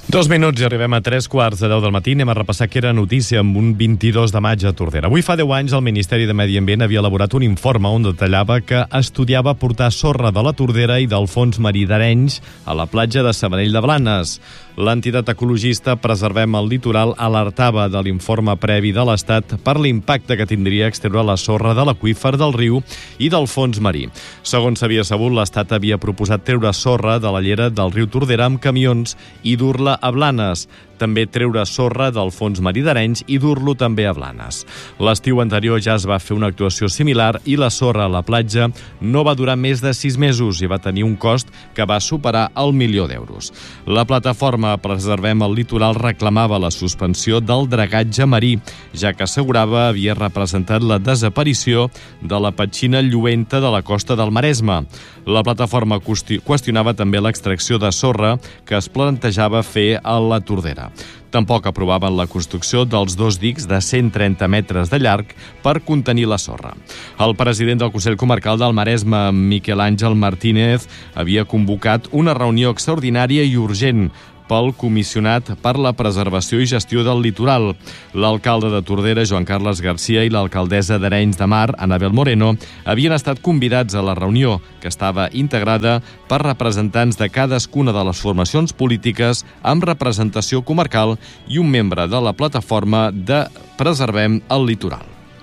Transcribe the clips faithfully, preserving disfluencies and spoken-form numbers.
Dos minuts i arribem a tres quarts de deu del matí. Anem a repassar què era notícia amb un vint-i-dos de maig a Tordera. Avui fa deu anys el Ministeri de Medi Ambient havia elaborat un informe on detallava que estudiava portar sorra de la Tordera i del fons marí d'Arenys a la platja de Sabanell de Blanes. L'entitat ecologista Preservem el Litoral alertava de l'informe previ de l'Estat per l'impacte que tindria extreure la sorra de l'aqüífer del riu i del fons marí. Segons s'havia sabut, l'Estat havia proposat treure sorra de la llera del riu Tordera amb camions i dur-la a Blanes. També treure sorra del fons marí d'Arenys i dur-lo també a Blanes. L'estiu anterior ja es va fer una actuació similar i la sorra a la platja no va durar més de sis mesos i va tenir un cost que va superar el milió d'euros. La plataforma Preservem el Litoral reclamava la suspensió del dragatge marí, ja que assegurava havia representat la desaparició de la petxina lluenta de la costa del Maresme. La plataforma qüestionava també l'extracció de sorra que es plantejava fer a la Tordera. Tampoc aprovaven la construcció dels dos dics de cent trenta metres de llarg per contenir la sorra. El president del Consell Comarcal del Maresme, Miquel Àngel Martínez, havia convocat una reunió extraordinària i urgent pel Comissionat per la Preservació i Gestió del Litoral. L'alcalde de Tordera, Joan Carles Garcia, i l'alcaldessa d'Arenys de Mar, Anabel Moreno, havien estat convidats a la reunió, que estava integrada per representants de cadascuna de les formacions polítiques amb representació comarcal i un membre de la plataforma de Preservem el Litoral.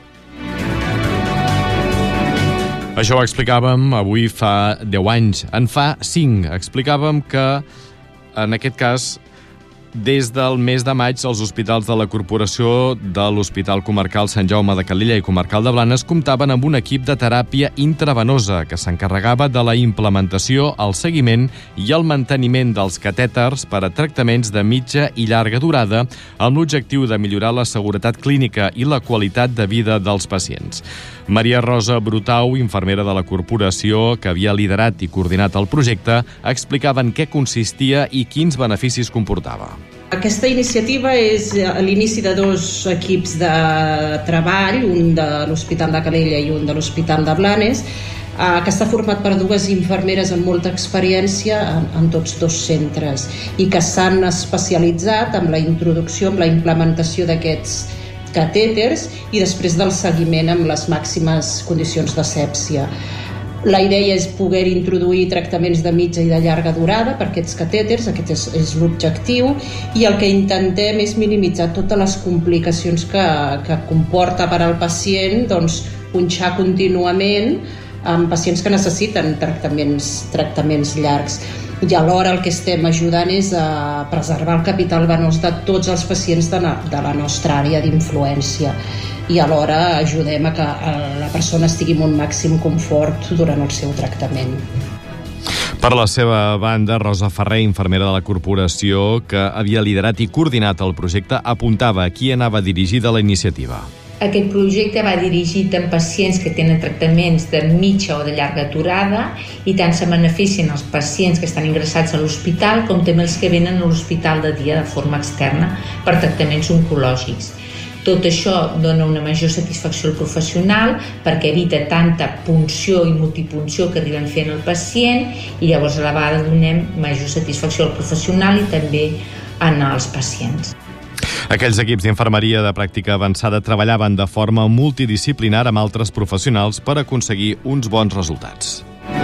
Això ho explicàvem avui fa deu anys. En fa cinc. Explicàvem que en aquest cas, des del mes de maig, els hospitals de la Corporació de l'Hospital Comarcal Sant Jaume de Calella i Comarcal de Blanes comptaven amb un equip de teràpia intravenosa que s'encarregava de la implementació, el seguiment i el manteniment dels catèters per a tractaments de mitja i llarga durada amb l'objectiu de millorar la seguretat clínica i la qualitat de vida dels pacients. Maria Rosa Brutau, infermera de la corporació, que havia liderat i coordinat el projecte, explicava en què consistia i quins beneficis comportava. Aquesta iniciativa és l'inici de dos equips de treball, un de l'Hospital de Calella i un de l'Hospital de Blanes, que està format per dues infermeres amb molta experiència en, en tots dos centres i que s'han especialitzat en la introducció, en la implementació d'aquests catèters i després del seguiment amb les màximes condicions d'asèpsia. La idea és poder introduir tractaments de mitja i de llarga durada per aquests catèters, aquest és, és l'objectiu, i el que intentem és minimitzar totes les complicacions que, que comporta per al pacient doncs, punxar contínuament amb pacients que necessiten tractaments, tractaments llargs. I alhora el que estem ajudant és a preservar el capital venós de tots els pacients de la, de la nostra àrea d'influència i alhora ajudem a que la persona estigui amb un màxim confort durant el seu tractament. Per la seva banda, Rosa Ferrer, infermera de la corporació, que havia liderat i coordinat el projecte, apuntava a qui anava dirigida la iniciativa. Aquest projecte va dirigit a pacients que tenen tractaments de mitja o de llarga durada i tant se beneficien els pacients que estan ingressats a l'hospital com també els que venen a l'hospital de dia de forma externa per tractaments oncològics. Tot això dona una major satisfacció al professional perquè evita tanta punció i multipunció que arriben fent el pacient i llavors a la vegada donem major satisfacció al professional i també als pacients. Aquells equips d'infermeria de pràctica avançada treballaven de forma multidisciplinar amb altres professionals per aconseguir uns bons resultats.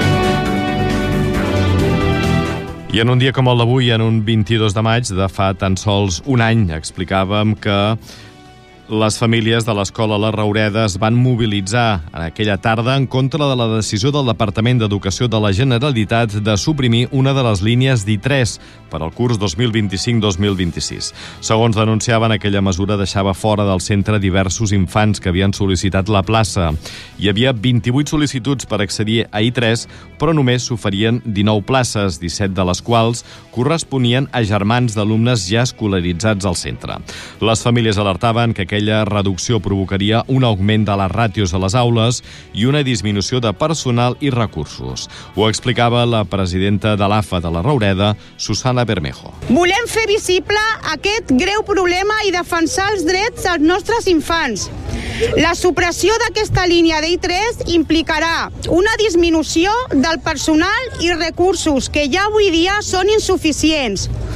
I en un dia com el d'avui, en un vint-i-dos de maig de fa tan sols un any, explicàvem que les famílies de l'escola La Raureda es van mobilitzar en aquella tarda en contra de la decisió del Departament d'Educació de la Generalitat de suprimir una de les línies d'I tres per al curs dos mil vint-i-cinc dos mil vint-i-sis. Segons denunciaven, aquella mesura deixava fora del centre diversos infants que havien sol·licitat la plaça. Hi havia vint-i-vuit sol·licituds per accedir a I tres, però només s'oferien dinou places, disset de les quals corresponien a germans d'alumnes ja escolaritzats al centre. Les famílies alertaven que aquella reducció provocaria un augment de les ràtios a les aules i una disminució de personal i recursos. Ho explicava la presidenta de l'A F A de la Raureda, Susana Bermejo. Volem fer visible aquest greu problema i defensar els drets dels nostres infants. La supressió d'aquesta línia d'I tres implicarà una disminució del personal i recursos que ja avui dia són insuficients,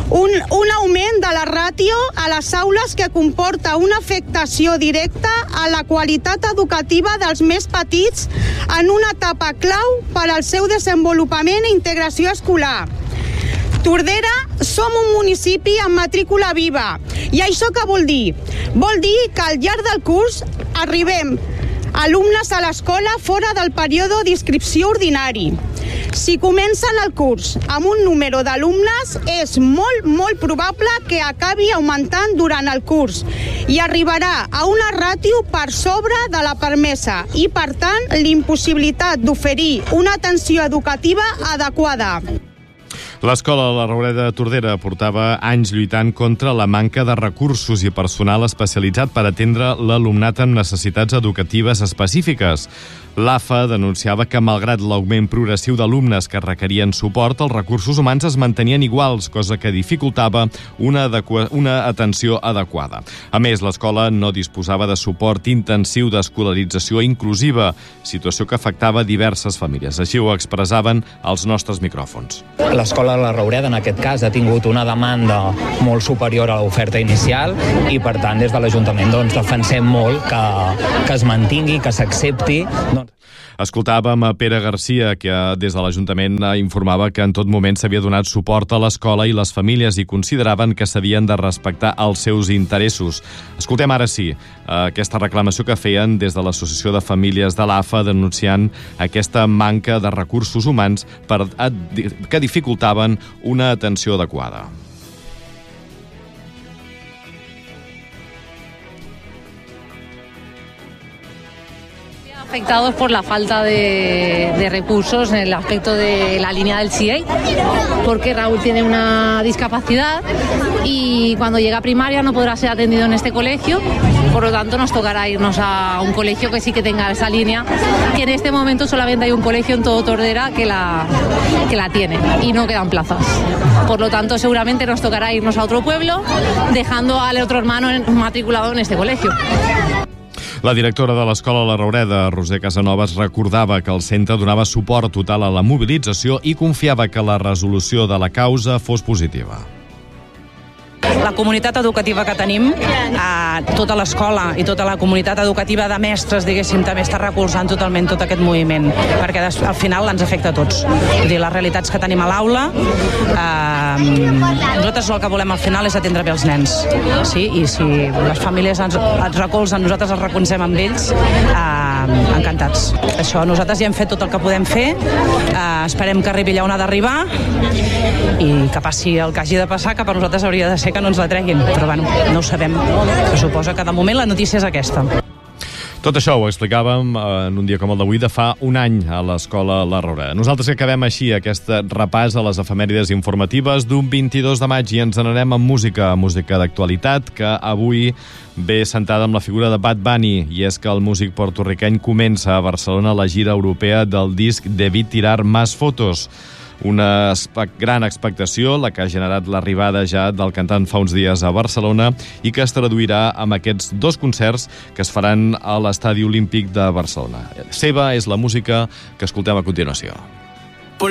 Un, un augment de la ràtio a les aules que comporta una afectació directa a la qualitat educativa dels més petits en una etapa clau per al seu desenvolupament i integració escolar. Tordera som un municipi amb matrícula viva. I això què vol dir? Vol dir que al llarg del curs arribem alumnes a l'escola fora del període d'inscripció ordinari. Si comencen el curs amb un número d'alumnes, és molt, molt probable que acabi augmentant durant el curs i arribarà a una ràtio per sobre de la permesa i, per tant, l'impossibilitat d'oferir una atenció educativa adequada. L'Escola La Roureda de Tordera portava anys lluitant contra la manca de recursos i personal especialitzat per atendre l'alumnat amb necessitats educatives específiques. L'A F A denunciava que, malgrat l'augment progressiu d'alumnes que requerien suport, els recursos humans es mantenien iguals, cosa que dificultava una, adequa... una atenció adequada. A més, l'escola no disposava de suport intensiu d'escolarització inclusiva, situació que afectava diverses famílies. Així ho expressaven als nostres micròfons. L'escola La Roureda, en aquest cas, ha tingut una demanda molt superior a l'oferta inicial i, per tant, des de l'Ajuntament doncs, defensem molt que, que es mantingui, que s'accepti. Escoltàvem a Pere Garcia, que des de l'Ajuntament informava que en tot moment s'havia donat suport a l'escola i les famílies i consideraven que s'havien de respectar els seus interessos. Escoltem ara sí aquesta reclamació que feien des de l'Associació de Famílies de l'A F A denunciant aquesta manca de recursos humans per, que dificultaven una atenció adequada. Afectados por la falta de, de recursos en el aspecto de la línea del C I E, porque Raúl tiene una discapacidad y cuando llega a primaria no podrá ser atendido en este colegio, por lo tanto nos tocará irnos a un colegio que sí que tenga esa línea, que en este momento solamente hay un colegio en todo Tordera que la, que la tiene y no quedan plazas. Por lo tanto, seguramente nos tocará irnos a otro pueblo, dejando al otro hermano matriculado en este colegio. La directora de l'Escola La Roureda, Roser Casanovas, recordava que el centre donava suport total a la mobilització i confiava que la resolució de la causa fos positiva. La comunitat educativa que tenim, eh, tota l'escola i tota la comunitat educativa de mestres, diguéssim, també està recolzant totalment tot aquest moviment, perquè des, al final ens afecta a tots. Vull dir, les realitats que tenim a l'aula, eh, nosaltres el que volem al final és atendre bé els nens, sí? I si les famílies ens, ens recolzen, nosaltres els recolzem amb ells, eh, encantats. Això, nosaltres ja hem fet tot el que podem fer, eh, esperem que arribi allà on ha d'arribar i que passi el que hagi de passar, que per nosaltres hauria de ser que no ens la treguin, però bueno, no ho sabem. Se suposa que de moment la notícia és aquesta. Tot això ho explicàvem en un dia com el d'avui de fa un any a l'Escola La Roureda. Nosaltres que acabem així aquest repàs a les efemèrides informatives d'un vint-i-dos de maig i ens n'anem amb música, música d'actualitat, que avui ve sentada amb la figura de Bad Bunny, i és que el músic porto-riqueny comença a Barcelona la gira europea del disc Debí tirar más fotos. Una gran expectació, la que ha generat l'arribada ja del cantant fa uns dies a Barcelona i que es traduirà amb aquests dos concerts que es faran a l'Estadi Olímpic de Barcelona. Seva és la música que escoltem a continuació.